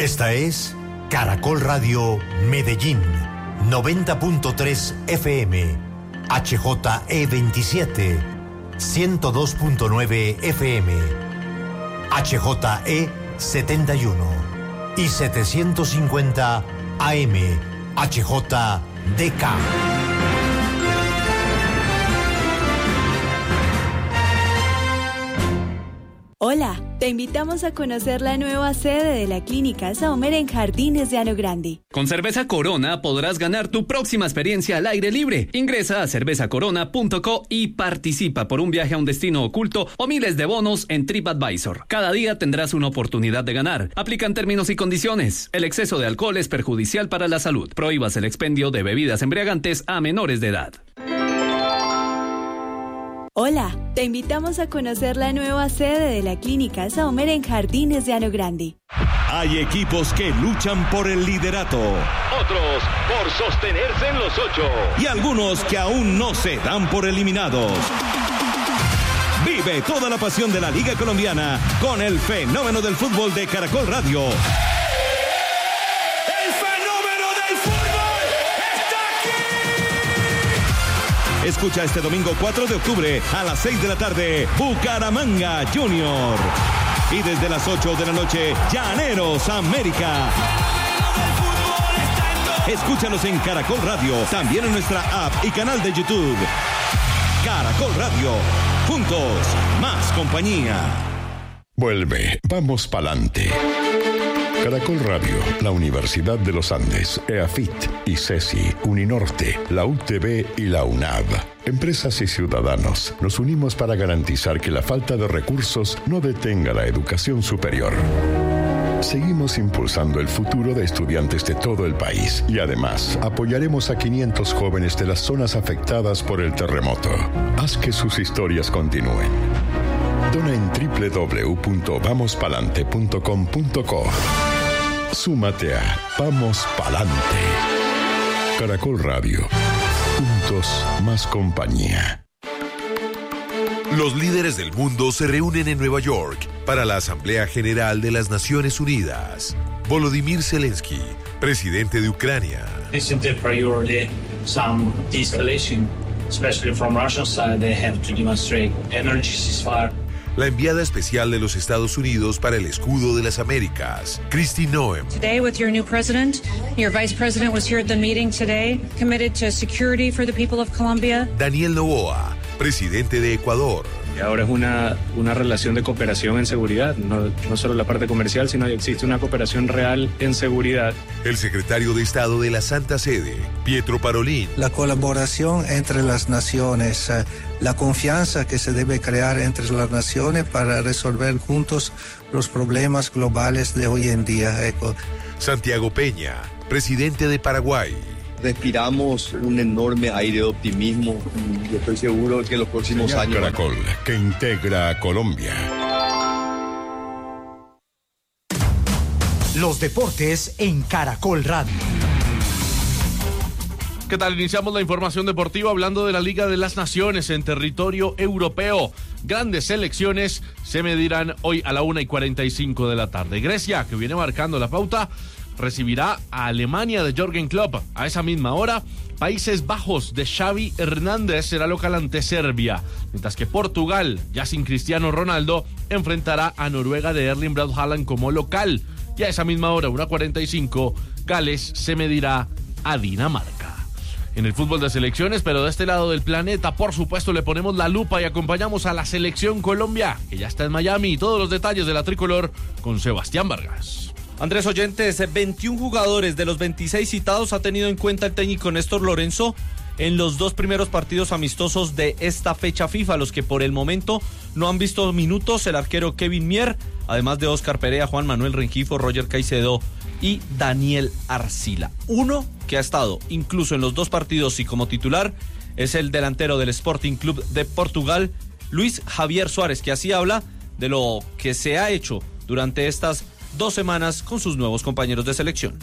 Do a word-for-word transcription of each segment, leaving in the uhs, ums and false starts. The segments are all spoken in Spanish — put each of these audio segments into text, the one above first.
Esta es Caracol Radio Medellín, noventa punto tres F M, H J E veintisiete, ciento dos punto nueve F M, H J E setenta y uno y setecientos cincuenta A M, H J D K. Hola, te invitamos a conocer la nueva sede de la Clínica Saumer en Jardines de Ano Grande. Con Cerveza Corona podrás ganar tu próxima experiencia al aire libre. Ingresa a cerveza corona punto co y participa por un viaje a un destino oculto o miles de bonos en TripAdvisor. Cada día tendrás una oportunidad de ganar. Aplican términos y condiciones. El exceso de alcohol es perjudicial para la salud. Prohíbas el expendio de bebidas embriagantes a menores de edad. Hola, te invitamos a conocer la nueva sede de la Clínica Saumer en Jardines de Ano Grande. Hay equipos que luchan por el liderato, otros por sostenerse en los ocho y algunos que aún no se dan por eliminados. Vive toda la pasión de la Liga Colombiana con el fenómeno del fútbol de Caracol Radio. Escucha este domingo cuatro de octubre a las seis de la tarde, Bucaramanga Junior. Y desde las ocho de la noche, Llaneros América. Escúchanos en Caracol Radio, también en nuestra app y canal de YouTube. Caracol Radio, juntos, más compañía. Vuelve, vamos pa'lante. Caracol Radio, la Universidad de los Andes, EAFIT, ICESI, Uninorte, la U T B y la UNAV. Empresas y ciudadanos, nos unimos para garantizar que la falta de recursos no detenga la educación superior. Seguimos impulsando el futuro de estudiantes de todo el país y además apoyaremos a quinientos jóvenes de las zonas afectadas por el terremoto. Haz que sus historias continúen. Dona en doble u doble u doble u punto vamos palante punto com punto co. Súmate a Vamos Palante. Caracol Radio. Juntos, más compañía. Los líderes del mundo se reúnen en Nueva York para la Asamblea General de las Naciones Unidas. Volodymyr Zelensky, presidente de Ucrania. This is the priority. Some de-escalation, especially from Russian side, they have to demonstrate energy ceasefire. La enviada especial de los Estados Unidos para el Escudo de las Américas, Kristi Noem. Today, with your new president, your vice president was here at the meeting today, committed to security for the people of Colombia. Daniel Noboa, presidente de Ecuador. Y ahora es una, una relación de cooperación en seguridad, no, no solo la parte comercial, sino que existe una cooperación real en seguridad. El secretario de Estado de la Santa Sede, Pietro Parolin. La colaboración entre las naciones, la confianza que se debe crear entre las naciones para resolver juntos los problemas globales de hoy en día. Santiago Peña, presidente de Paraguay. Respiramos un enorme aire de optimismo y estoy seguro que en los próximos Señal años... Caracol, que integra a Colombia. Los deportes en Caracol Radio. ¿Qué tal? Iniciamos la información deportiva hablando de la Liga de las Naciones en territorio europeo. Grandes selecciones se medirán hoy a la una y cuarenta y cinco de la tarde. Grecia, que viene marcando la pauta, recibirá a Alemania de Jürgen Klopp. A esa misma hora, Países Bajos de Xavi Hernández será local ante Serbia, mientras que Portugal, ya sin Cristiano Ronaldo, enfrentará a Noruega de Erling Braut Haaland como local. Y a esa misma hora, una cuarenta y cinco, Gales se medirá a Dinamarca. En el fútbol de selecciones, pero de este lado del planeta, por supuesto, le ponemos la lupa y acompañamos a la selección Colombia, que ya está en Miami, y todos los detalles de la tricolor con Sebastián Vargas. Andrés Oyentes, veintiún jugadores de los veintiséis citados ha tenido en cuenta el técnico Néstor Lorenzo en los dos primeros partidos amistosos de esta fecha FIFA, los que por el momento no han visto minutos: el arquero Kevin Mier, además de Oscar Perea, Juan Manuel Rengifo, Roger Caicedo y Daniel Arcila. Uno que ha estado incluso en los dos partidos y como titular es el delantero del Sporting Club de Portugal, Luis Javier Suárez, que así habla de lo que se ha hecho durante estas dos semanas con sus nuevos compañeros de selección.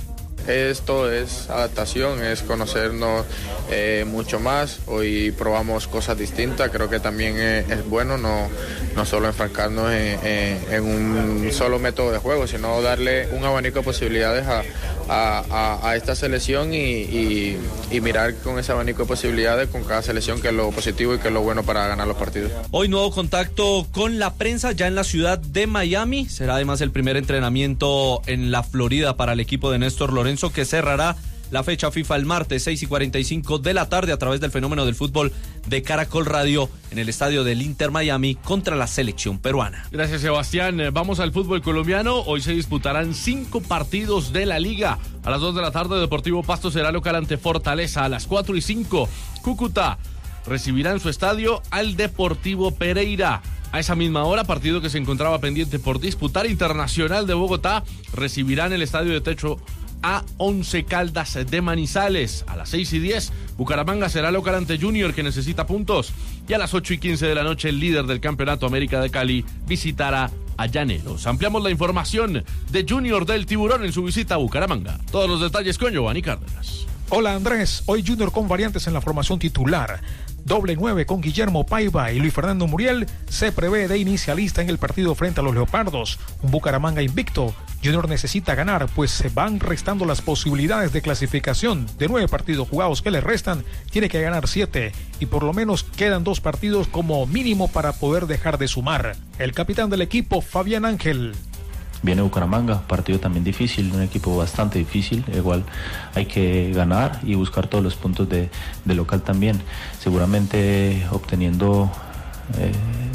esto es adaptación, es conocernos eh, mucho más. Hoy probamos cosas distintas, creo que también es, es bueno no, no solo enfocarnos en, en, en un solo método de juego, sino darle un abanico de posibilidades a, a, a, a esta selección y, y, y mirar con ese abanico de posibilidades con cada selección qué es lo positivo y qué es lo bueno para ganar los partidos. Hoy nuevo contacto con la prensa ya en la ciudad de Miami. Será además el primer entrenamiento en la Florida para el equipo de Néstor Lorenzo, que cerrará la fecha FIFA el martes seis y cuarenta y cinco de la tarde a través del Fenómeno del Fútbol de Caracol Radio en el estadio del Inter Miami contra la selección peruana. Gracias, Sebastián. Vamos al fútbol colombiano. Hoy se disputarán cinco partidos de la liga. A las dos de la tarde, Deportivo Pasto será local ante Fortaleza. A las cuatro y cinco, Cúcuta recibirá en su estadio al Deportivo Pereira. A esa misma hora, partido que se encontraba pendiente por disputar, Internacional de Bogotá recibirá en el estadio de techo a Once Caldas de Manizales. A las seis y diez, Bucaramanga será local ante Junior, que necesita puntos. Y a las ocho y quince de la noche, el líder del campeonato América de Cali visitará a Llaneros. Ampliamos la información de Junior del Tiburón en su visita a Bucaramanga. Todos los detalles con Giovanni Cárdenas. Hola Andrés, hoy Junior con variantes en la formación titular. Doble nueve con Guillermo Paiva y Luis Fernando Muriel se prevé de inicialista en el partido frente a los Leopardos. Un Bucaramanga invicto. Junior necesita ganar, pues se van restando las posibilidades de clasificación. De nueve partidos jugados que le restan, tiene que ganar siete. Y por lo menos quedan dos partidos como mínimo para poder dejar de sumar. El capitán del equipo, Fabián Ángel. Viene Bucaramanga, partido también difícil, un equipo bastante difícil, igual hay que ganar y buscar todos los puntos de, de local también, seguramente obteniendo eh,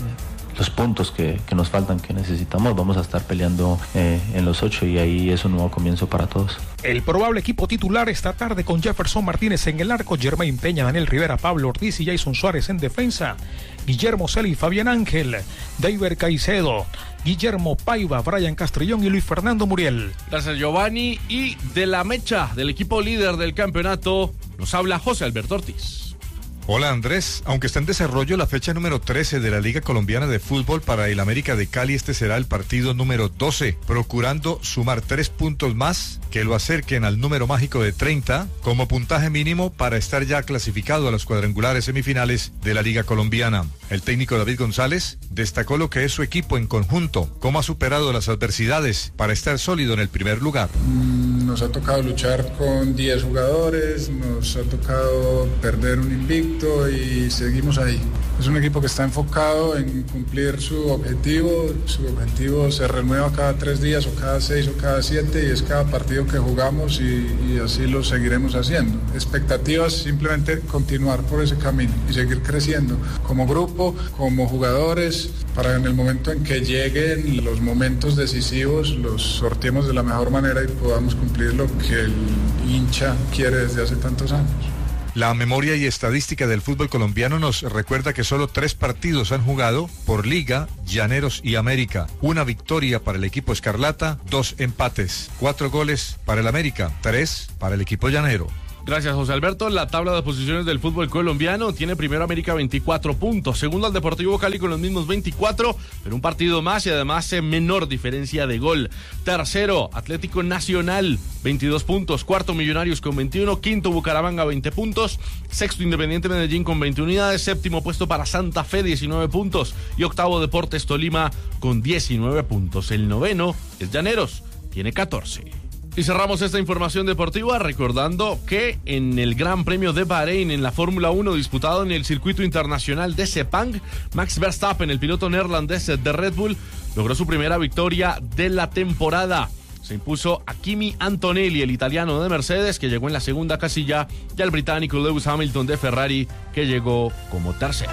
los puntos que, que nos faltan, que necesitamos, vamos a estar peleando eh, en los ocho y ahí es un nuevo comienzo para todos. El probable equipo titular esta tarde con Jefferson Martínez en el arco, Germain Peña, Daniel Rivera, Pablo Ortiz y Jason Suárez en defensa, Guillermo Celi, Fabián Ángel, Deiber Caicedo, Guillermo Paiva, Brian Castrillón y Luis Fernando Muriel. Gracias, Giovanni. Y de la mecha del equipo líder del campeonato nos habla José Alberto Ortiz. Hola Andrés, aunque está en desarrollo la fecha número trece de la Liga Colombiana de Fútbol para el América de Cali, este será el partido número doce, procurando sumar tres puntos más que lo acerquen al número mágico de treinta como puntaje mínimo para estar ya clasificado a los cuadrangulares semifinales de la Liga Colombiana. El técnico David González destacó lo que es su equipo en conjunto, cómo ha superado las adversidades para estar sólido en el primer lugar. Nos ha tocado luchar con diez jugadores, nos ha tocado perder un invicto y seguimos ahí. Es un equipo que está enfocado en cumplir su objetivo. Su objetivo se renueva cada tres días o cada seis o cada siete y es cada partido que jugamos y, y así lo seguiremos haciendo. Expectativas, simplemente continuar por ese camino y seguir creciendo como grupo, como jugadores, para en el momento en que lleguen los momentos decisivos los sorteemos de la mejor manera y podamos cumplir lo que el hincha quiere desde hace tantos años. La memoria y estadística del fútbol colombiano nos recuerda que solo tres partidos han jugado por Liga, Llaneros y América. Una victoria para el equipo Escarlata, dos empates, cuatro goles para el América, tres para el equipo llanero. Gracias, José Alberto. La tabla de posiciones del fútbol colombiano tiene primero América veinticuatro puntos, segundo al Deportivo Cali con los mismos veinticuatro, pero un partido más y además menor diferencia de gol. Tercero, Atlético Nacional, veintidós puntos, cuarto Millonarios con veintiuno, quinto Bucaramanga veinte puntos, sexto Independiente Medellín con veinte unidades, séptimo puesto para Santa Fe diecinueve puntos y octavo Deportes Tolima con diecinueve puntos. El noveno es Llaneros, tiene catorce. Y cerramos esta información deportiva recordando que en el Gran Premio de Bahrein en la Fórmula uno disputado en el circuito internacional de Sepang, Max Verstappen, el piloto neerlandés de Red Bull, logró su primera victoria de la temporada. Se impuso a Kimi Antonelli, el italiano de Mercedes, que llegó en la segunda casilla, y al británico Lewis Hamilton de Ferrari, que llegó como tercero.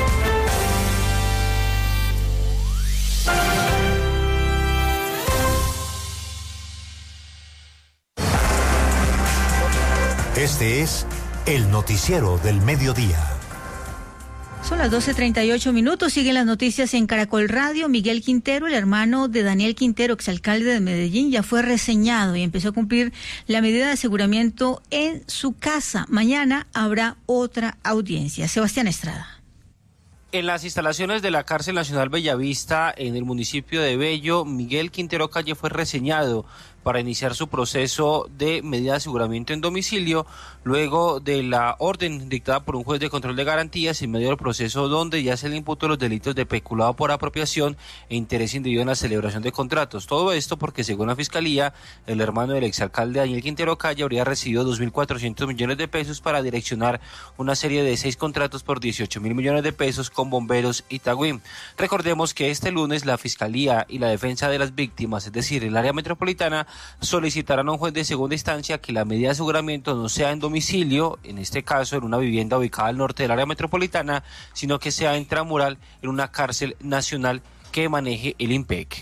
Este es el noticiero del mediodía. Son las doce treinta y ocho minutos, siguen las noticias en Caracol Radio. Miguel Quintero, el hermano de Daniel Quintero, exalcalde de Medellín, ya fue reseñado y empezó a cumplir la medida de aseguramiento en su casa. Mañana habrá otra audiencia. Sebastián Estrada. En las instalaciones de la Cárcel Nacional Bellavista, en el municipio de Bello, Miguel Quintero Calle fue reseñado para iniciar su proceso de medida de aseguramiento en domicilio, luego de la orden dictada por un juez de control de garantías en medio del proceso donde ya se le imputó los delitos de peculado por apropiación e interés indebido en la celebración de contratos. Todo esto porque, según la Fiscalía, el hermano del exalcalde Daniel Quintero Calle habría recibido dos mil cuatrocientos millones de pesos para direccionar una serie de seis contratos por dieciocho mil millones de pesos con Bomberos y Tagüín. Recordemos que este lunes la Fiscalía y la defensa de las víctimas, es decir, el área metropolitana, solicitarán a un juez de segunda instancia que la medida de aseguramiento no sea en domicilio, en este caso en una vivienda ubicada al norte del área metropolitana, sino que sea intramural en una cárcel nacional que maneje el IMPEC.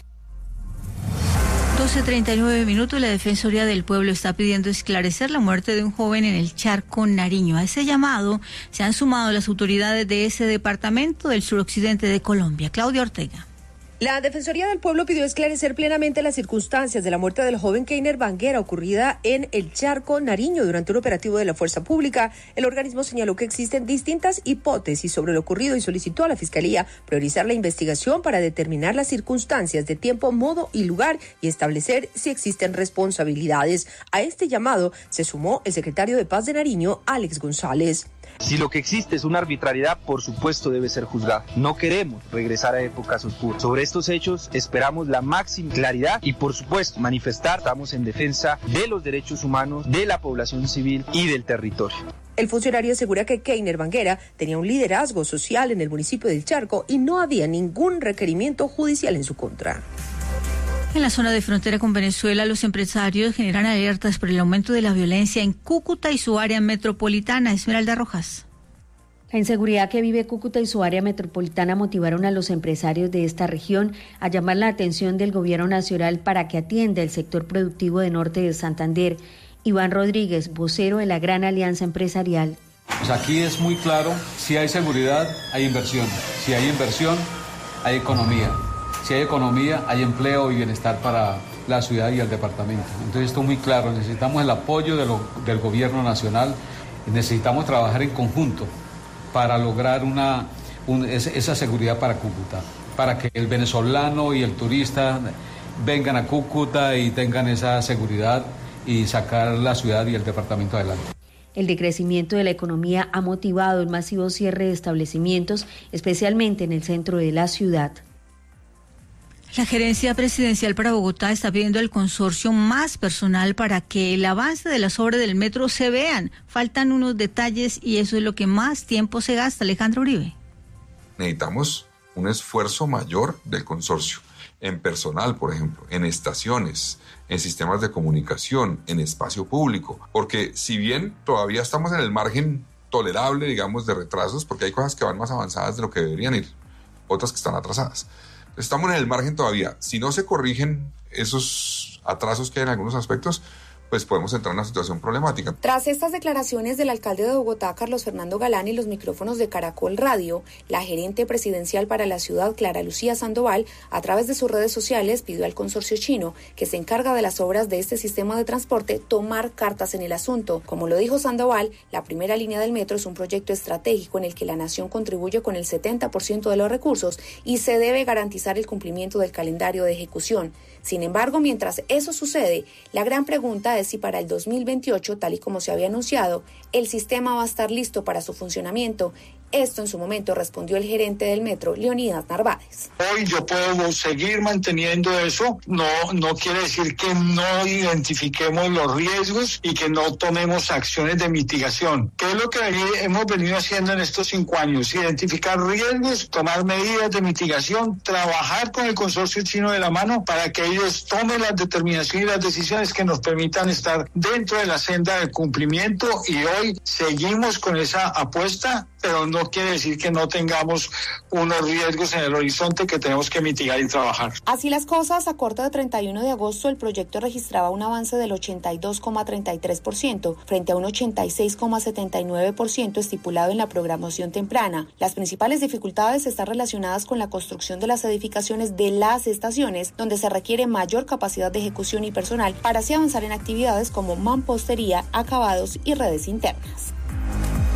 doce treinta y nueve minutos, la Defensoría del Pueblo está pidiendo esclarecer la muerte de un joven en el Charco, Nariño. A ese llamado se han sumado las autoridades de ese departamento del suroccidente de Colombia. Claudia Ortega. La Defensoría del Pueblo pidió esclarecer plenamente las circunstancias de la muerte del joven Keiner Banguera ocurrida en el Charco, Nariño, durante un operativo de la Fuerza Pública. El organismo señaló que existen distintas hipótesis sobre lo ocurrido y solicitó a la Fiscalía priorizar la investigación para determinar las circunstancias de tiempo, modo y lugar y establecer si existen responsabilidades. A este llamado se sumó el secretario de Paz de Nariño, Alex González. Si lo que existe es una arbitrariedad, por supuesto debe ser juzgada. No queremos regresar a épocas oscuras. Sobre estos hechos esperamos la máxima claridad y, por supuesto, manifestar, estamos en defensa de los derechos humanos, de la población civil y del territorio. El funcionario asegura que Keiner Banguera tenía un liderazgo social en el municipio del Charco y no había ningún requerimiento judicial en su contra. En la zona de frontera con Venezuela, los empresarios generan alertas por el aumento de la violencia en Cúcuta y su área metropolitana. Esmeralda Rojas. La inseguridad que vive Cúcuta y su área metropolitana motivaron a los empresarios de esta región a llamar la atención del gobierno nacional para que atienda el sector productivo de norte de Santander. Iván Rodríguez, vocero de la Gran Alianza Empresarial. Pues aquí es muy claro, si hay seguridad, hay inversión. Si hay inversión, hay economía. Si hay economía, hay empleo y bienestar para la ciudad y el departamento. Entonces esto es muy claro, necesitamos el apoyo de lo, del gobierno nacional, necesitamos trabajar en conjunto para lograr una, un, esa seguridad para Cúcuta, para que el venezolano y el turista vengan a Cúcuta y tengan esa seguridad y sacar la ciudad y el departamento adelante. El decrecimiento de la economía ha motivado el masivo cierre de establecimientos, especialmente en el centro de la ciudad. La Gerencia Presidencial para Bogotá está pidiendo al consorcio más personal para que el avance de las obras del metro se vean. Faltan unos detalles y eso es lo que más tiempo se gasta. Alejandro Uribe. Necesitamos un esfuerzo mayor del consorcio, en personal, por ejemplo, en estaciones, en sistemas de comunicación, en espacio público, porque si bien todavía estamos en el margen tolerable, digamos, de retrasos, porque hay cosas que van más avanzadas de lo que deberían ir, otras que están atrasadas. Estamos en el margen todavía. Si no se corrigen esos atrasos que hay en algunos aspectos, pues podemos entrar en una situación problemática. Tras estas declaraciones del alcalde de Bogotá, Carlos Fernando Galán, y los micrófonos de Caracol Radio, la gerente presidencial para la ciudad, Clara Lucía Sandoval, a través de sus redes sociales pidió al consorcio chino, que se encarga de las obras de este sistema de transporte, tomar cartas en el asunto. Como lo dijo Sandoval, la primera línea del metro es un proyecto estratégico en el que la nación contribuye con el setenta por ciento de los recursos y se debe garantizar el cumplimiento del calendario de ejecución. Sin embargo, mientras eso sucede, la gran pregunta es si para el dos mil veintiocho, tal y como se había anunciado, el sistema va a estar listo para su funcionamiento. Esto en su momento respondió el gerente del metro, Leonidas Narváez. Hoy yo puedo seguir manteniendo eso, no, no quiere decir que no identifiquemos los riesgos y que no tomemos acciones de mitigación. ¿Qué es lo que hemos venido haciendo en estos cinco años? Identificar riesgos, tomar medidas de mitigación, trabajar con el consorcio chino de la mano para que ellos tomen las determinaciones y las decisiones que nos permitan estar dentro de la senda del cumplimiento, y hoy seguimos con esa apuesta, pero no No quiere decir que no tengamos unos riesgos en el horizonte que tenemos que mitigar y trabajar. Así las cosas, a corte de treinta y uno de agosto, el proyecto registraba un avance del ochenta y dos coma treinta y tres por ciento frente a un ochenta y seis coma setenta y nueve por ciento estipulado en la programación temprana. Las principales dificultades están relacionadas con la construcción de las edificaciones de las estaciones, donde se requiere mayor capacidad de ejecución y personal para así avanzar en actividades como mampostería, acabados y redes internas.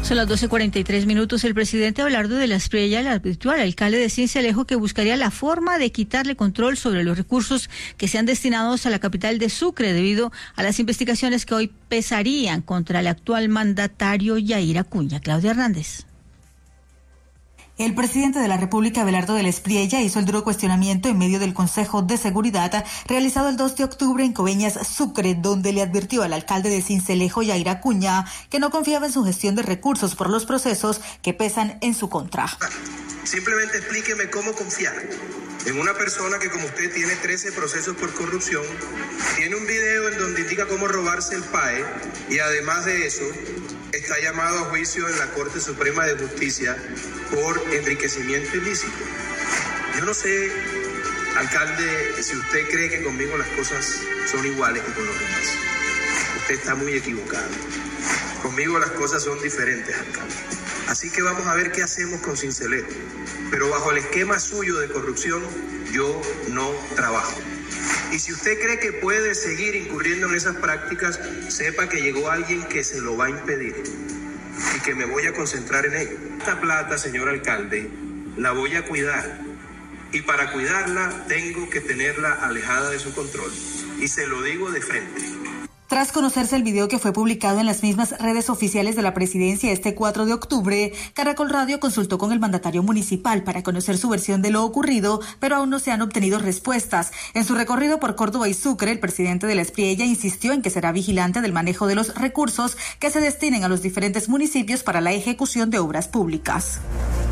Son las doce cuarenta y tres minutos. El presidente Abelardo de la Espriella le advirtió al alcalde de Sincelejo que buscaría la forma de quitarle control sobre los recursos que sean destinados a la capital de Sucre debido a las investigaciones que hoy pesarían contra el actual mandatario Yair Acuña. Claudia Hernández. El presidente de la República, Abelardo de la Espriella, hizo el duro cuestionamiento en medio del Consejo de Seguridad realizado el dos de octubre en Coveñas, Sucre, donde le advirtió al alcalde de Sincelejo, Yair Acuña, que no confiaba en su gestión de recursos por los procesos que pesan en su contra. Simplemente explíqueme cómo confiar en una persona que, como usted, tiene trece procesos por corrupción, tiene un video en donde indica cómo robarse el P A E y además de eso está llamado a juicio en la Corte Suprema de Justicia por enriquecimiento ilícito. Yo no sé, alcalde, si usted cree que conmigo las cosas son iguales que con los demás. Usted está muy equivocado. Conmigo las cosas son diferentes, alcalde. Así que vamos a ver qué hacemos con Sincelejo. Pero bajo el esquema suyo de corrupción, yo no trabajo. Y si usted cree que puede seguir incurriendo en esas prácticas, sepa que llegó alguien que se lo va a impedir y que me voy a concentrar en ello. Esta plata, señor alcalde, la voy a cuidar y para cuidarla tengo que tenerla alejada de su control. Y se lo digo de frente. Tras conocerse el video que fue publicado en las mismas redes oficiales de la presidencia este cuatro de octubre, Caracol Radio consultó con el mandatario municipal para conocer su versión de lo ocurrido, pero aún no se han obtenido respuestas. En su recorrido por Córdoba y Sucre, el presidente de la Espriella insistió en que será vigilante del manejo de los recursos que se destinen a los diferentes municipios para la ejecución de obras públicas.